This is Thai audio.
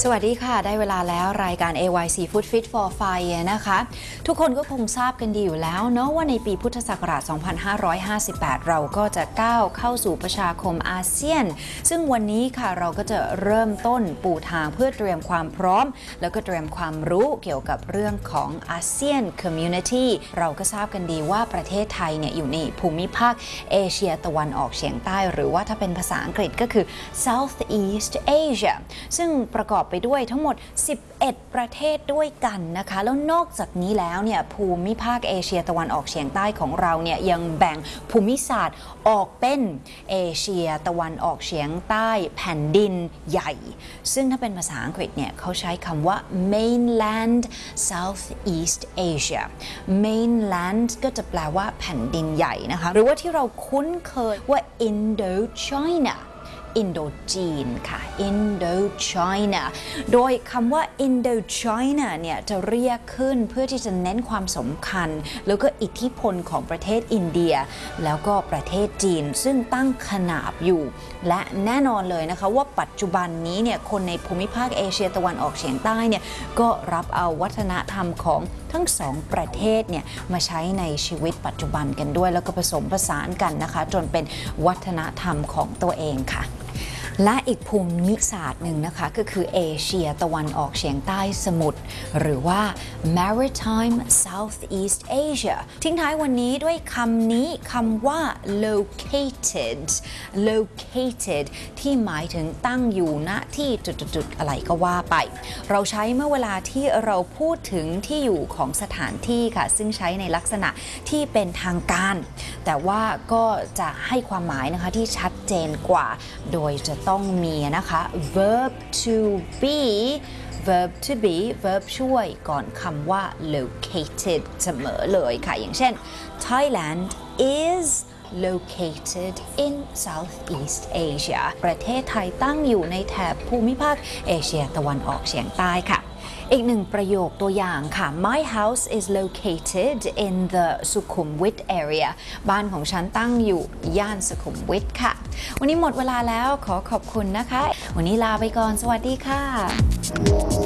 สวัสดีค่ะได้เวลาแล้วรายการ AYC Food Fit for Fire นะคะทุกคนก็คงทราบกันดีอยู่แล้วเนาะว่าในปีพุทธศักราช 2558 เราก็จะก้าวเข้าสู่ประชาคมอาเซียนซึ่งวันนี้ค่ะเราก็จะเริ่มต้นปูทางเพื่อเตรียมความพร้อมแล้วก็เตรียมความรู้เกี่ยวกับเรื่องของอาเซียน Community เราก็ทราบกันดีว่าประเทศไทยเนี่ยอยู่ในภูมิภาคเอเชียตะวันออกเฉียงใต้หรือว่าถ้าเป็นภาษาอังกฤษก็คือ Southeast Asia ซึ่งประกอบไปด้วยทั้งหมด 11 ประเทศด้วยกันนะคะแล้วนอกจากนี้แล้วเนี่ยภูมิภาคเอเชียตะวันออกเฉียงใต้ของเราเนี่ยยังแบ่งภูมิศาสตร์ออกเป็นเอเชียตะวันออกเฉียงใต้แผ่นดินใหญ่ซึ่งถ้าเป็นภาษาอังกฤษเนี่ยเขาใช้คำว่า mainland Southeast Asia mainland ก็จะแปลว่าแผ่นดินใหญ่นะคะหรือว่าที่เราคุ้นเคยว่า Indochinaอินโดจีนค่ะ Indochina โดยคำว่า Indochina เนี่ยจะเรียกขึ้นเพื่อที่จะเน้นความสำคัญแล้วก็อิทธิพลของประเทศอินเดียแล้วก็ประเทศจีนซึ่งตั้งขนาบอยู่และแน่นอนเลยนะคะว่าปัจจุบันนี้เนี่ยคนในภูมิภาคเอเชียตะวันออกเฉียงใต้เนี่ยก็รับเอาวัฒนธรรมของทั้งสองประเทศเนี่ยมาใช้ในชีวิตปัจจุบันกันด้วยแล้วก็ผสมผสานกันนะคะจนเป็นวัฒนธรรมของตัวเองค่ะและอีกภูมิศาสตร์หนึ่งนะคะก็คือเอเชียตะวันออกเฉียงใต้สมุทรหรือว่า Maritime Southeast Asia ทิ้งท้ายวันนี้ด้วยคำนี้คำว่า located ที่หมายถึงตั้งอยู่ณที่จุดๆอะไรก็ว่าไปเราใช้เมื่อเวลาที่เราพูดถึงที่อยู่ของสถานที่ค่ะซึ่งใช้ในลักษณะที่เป็นทางการแต่ว่าก็จะให้ความหมายนะคะที่ชัดเจนกว่าโดยจะต้องมีนะคะ verb to be verb ช่วยก่อนคำว่า located เสมอเลยค่ะอย่างเช่น Thailand is located in Southeast Asia ประเทศไทยตั้งอยู่ในแถบภูมิภาคเอเชียตะวันออกเฉียงใต้ค่ะอีกหนึ่งประโยคตัวอย่างค่ะ My house is located in the Sukhumvit area บ้านของฉันตั้งอยู่ย่านสุขุมวิทค่ะวันนี้หมดเวลาแล้วขอขอบคุณนะคะวันนี้ลาไปก่อนสวัสดีค่ะ